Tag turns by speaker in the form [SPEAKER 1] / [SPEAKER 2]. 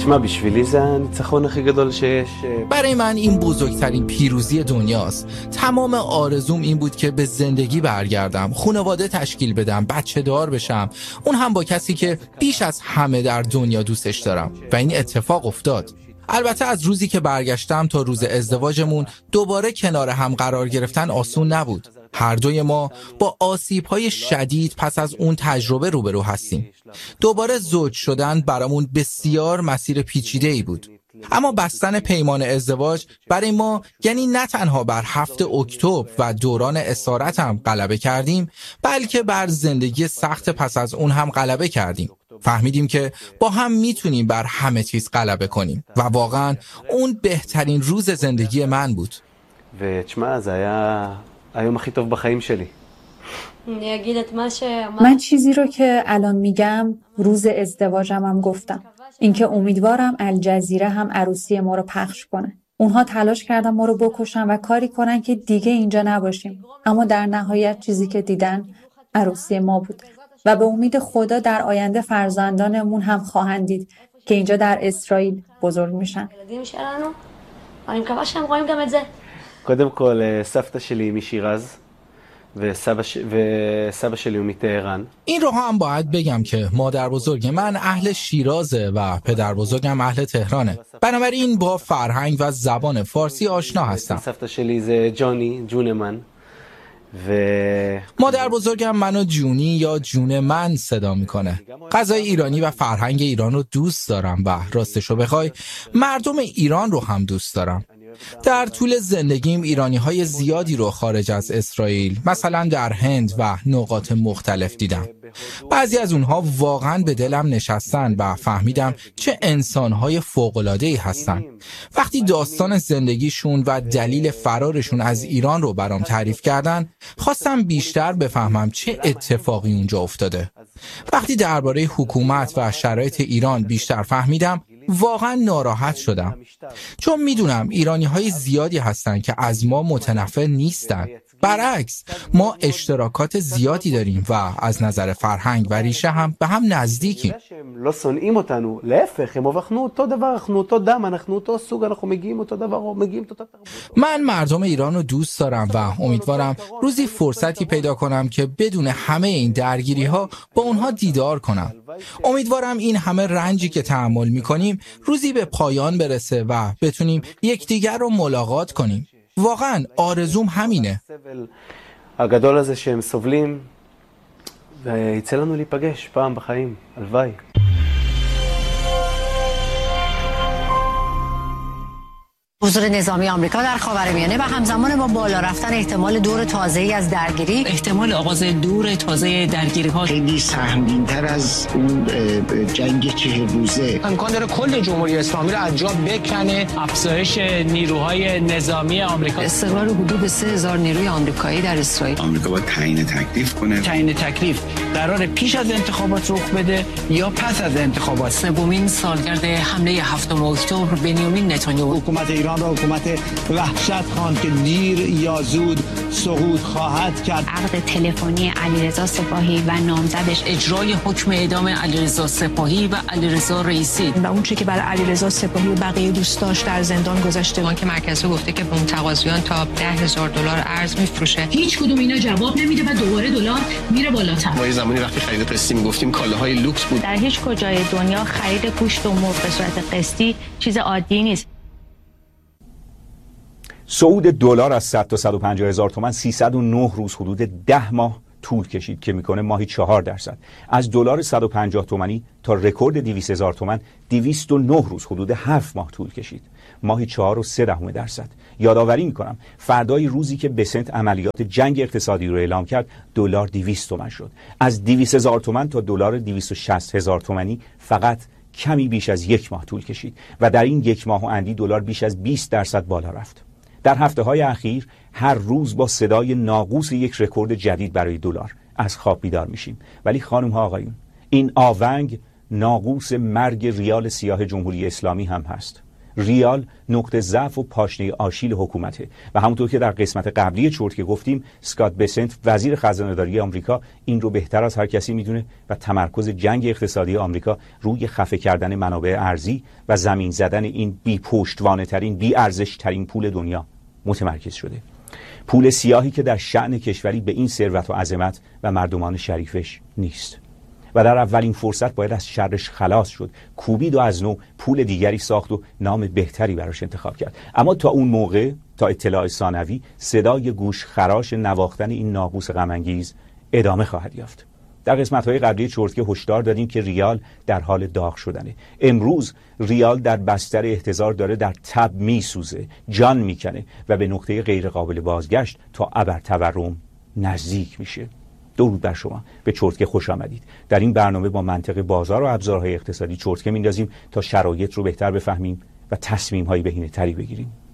[SPEAKER 1] برای من این بزرگترین پیروزی دنیاست. تمام آرزوم این بود که به زندگی برگردم، خانواده تشکیل بدم، بچه دار بشم، اون هم با کسی که بیش از همه در دنیا دوستش دارم و این اتفاق افتاد. البته از روزی که برگشتم تا روز ازدواجمون دوباره کنار هم قرار گرفتن آسون نبود. هر دوی ما با آسیب‌های شدید پس از اون تجربه روبرو هستیم. دوباره زوج شدن برامون بسیار مسیر پیچیده‌ای بود. اما بستن پیمان ازدواج برای ما یعنی نه تنها بر 7 اکتبر و دوران اسارت هم غلبه کردیم، بلکه بر زندگی سخت پس از اون هم غلبه کردیم. فهمیدیم که با هم میتونیم بر همه چیز غلبه کنیم و واقعا اون بهترین روز زندگی من بود.
[SPEAKER 2] و تشمع זה היה היום הכי טוב בחיים שלי.
[SPEAKER 3] من چیزی رو که الان میگم روز ازدواجم هم گفتم، اینکه امیدوارم الجزیره هم عروسی ما رو پخش کنه. اونها تلاش کردن ما رو بکشن و کاری کنن که دیگه اینجا نباشیم، اما در نهایت چیزی که دیدن عروسی ما بود و به امید خدا در آینده فرزندانمون هم خواهند دید که اینجا در اسرائیل بزرگ میشن.
[SPEAKER 2] קודם כל סבתא שלי משירז וסבא שלי מטהרان.
[SPEAKER 1] این رو هم باید بگم که مادر بزرگ من اهل شیرازه و پدر بزرگم اهل تهرانه. بنابراین با فرهنگ و زبان فارسی آشنا هستم.
[SPEAKER 2] سبت شلی ز جانی جون من و
[SPEAKER 1] مادر بزرگم منو جونی یا جون من صدا میکنه. غذای ایرانی و فرهنگ ایران رو دوست دارم و راستشو بخوای مردم ایران رو هم دوست دارم. در طول زندگیم ایرانی‌های زیادی رو خارج از اسرائیل، مثلا در هند و نقاط مختلف دیدم. بعضی از اونها واقعاً به دلم نشستن و فهمیدم چه انسان‌های فوق‌العاده‌ای هستن. وقتی داستان زندگیشون و دلیل فرارشون از ایران رو برام تعریف کردن، خواستم بیشتر بفهمم چه اتفاقی اونجا افتاده. وقتی درباره حکومت و شرایط ایران بیشتر فهمیدم، واقعا ناراحت شدم، چون میدونم ایرانی‌های زیادی هستن که از ما متنفر نیستن. برعکس، ما اشتراکات زیادی داریم و از نظر فرهنگ و ریشه هم به هم نزدیکیم.
[SPEAKER 2] לא שונאים אותנו, להפך, הם אנחנו אותו דבר, אנחנו אותו דם, אנחנו אותו סוג, אנחנו מגיעים אותו דבר, מגיעים אותו תרבות.
[SPEAKER 1] من مردم ایران رو دوست دارم و امیدوارم روزی فرصتی پیدا کنم که بدون همه این درگیری ها با اونها دیدار کنم. امیدوارم این همه رنجی که تحمل میکنیم روزی به پایان برسه و بتونیم یکدیگر رو ملاقات کنیم. واقعا آرزوم همینه.
[SPEAKER 2] הגדול הזה שהם סובלים ויצא לנו להיפגש פעם בחיים, הלוואי.
[SPEAKER 4] حضور نظامی آمریکا در خاورمیانه و همزمان با بالا رفتن احتمال دور تازه‌ای از درگیری،
[SPEAKER 5] احتمال آغاز دور تازه درگیری‌ها
[SPEAKER 6] خیلی سهمگین‌تر از اون جنگ 40 روزه.
[SPEAKER 7] امکان داره کل جمهوری اسلامی رو از جا بکنه. افزایش نیروهای نظامی آمریکا،
[SPEAKER 4] استقرار حدود 3000 نیروی آمریکایی در اسرائیل.
[SPEAKER 6] آمریکا باید تعیین تکلیف کنه.
[SPEAKER 7] تعیین تکلیف قرار پیش از انتخابات رخ بده یا پس از انتخابات.
[SPEAKER 5] سومین سالگرد حمله 7 اکتبر بنیامین نتانیاهو
[SPEAKER 8] حکومت ایران را حکومت وحشت خواند که دیر یا زود سقوط خواهد کرد.
[SPEAKER 9] عقد تلفنی علیرضا سپاهی و نامزدش،
[SPEAKER 5] اجرای حکم اعدام علیرضا سپاهی و علیرضا رئیسی
[SPEAKER 10] و اون چه که برای علیرضا سپاهی و بقیه دوستاش در زندان گذاشته.
[SPEAKER 11] بانک مرکزی گفته که به متقاضیان تا $10,000 ارز میفروشه.
[SPEAKER 12] هیچ کدوم اینا جواب نمیده و دوباره دلار میره بالاتر.
[SPEAKER 13] ما یه زمانی وقتی خرید قسطی میگفتیم کالاهای لوکس بود.
[SPEAKER 9] در هیچ کجای دنیا خرید گوشت و مرغ به صورت قسطی چیز عادی نیست.
[SPEAKER 14] صعود دلار از 100 تا 150 هزار تومان 309 روز حدود 10 ماه طول کشید که میکنه ماهی 4%. از دلار 150 تومانی تا رکورد 200 هزار تومان 209 روز حدود 7 ماه طول کشید، ماهی 4.3%. یادآوری میکنم فردای روزی که بسنت عملیات جنگ اقتصادی رو اعلام کرد دلار 200 تومان شد. از 200 هزار تومان تا دلار 260 هزار تومانی فقط کمی بیش از 1 ماه طول کشید و در این 1 ماه و اندی دلار بیش از 20% بالا رفت. در هفته‌های اخیر هر روز با صدای ناقوس یک رکورد جدید برای دلار از خواب بیدار میشیم. ولی خانم‌ها آقایون، این آونگ ناقوس مرگ ریال سیاه جمهوری اسلامی هم هست. ریال نقطه ضعف و پاشنه آشیل حکومته و همونطور که در قسمت قبلی چرتکه گفتیم، اسکات بسنت وزیر خزانه‌داری آمریکا این رو بهتر از هر کسی میدونه و تمرکز جنگ اقتصادی آمریکا روی خفه کردن منابع ارزی و زمین زدن این بی پشتوانه ترین، بی ارزش ترین پول دنیا متمرکز شده. پول سیاهی که در شأن کشوری به این ثروت و عظمت و مردمان شریفش نیست و در اولین فرصت باید از شرش خلاص شد، کوبید و از نو پول دیگری ساخت و نام بهتری براش انتخاب کرد. اما تا اون موقع، تا اطلاع ثانوی، صدای گوش خراش نواختن این ناقوس غم‌انگیز ادامه خواهد یافت. در قسمت‌های قبلی چرتکه هشدار دادیم که ریال در حال داغ شدنه. امروز ریال در بستر احتضار داره در تب میسوزه، جان میکنه و به نقطه غیر قابل بازگشت تا ابرتورم نزدیک میشه. درود بر شما، به چرتکه خوش آمدید. در این برنامه با منطق بازار و ابزارهای اقتصادی چرتکه میندازیم تا شرایط رو بهتر بفهمیم و تصمیم‌های بهینه‌تری بگیریم.